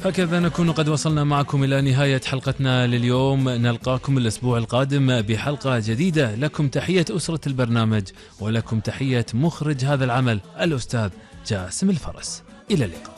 هكذا نكون قد وصلنا معكم إلى نهاية حلقتنا لليوم. نلقاكم الأسبوع القادم بحلقة جديدة. لكم تحية أسرة البرنامج، ولكم تحية مخرج هذا العمل الأستاذ جاسم الفرس. إلى اللقاء.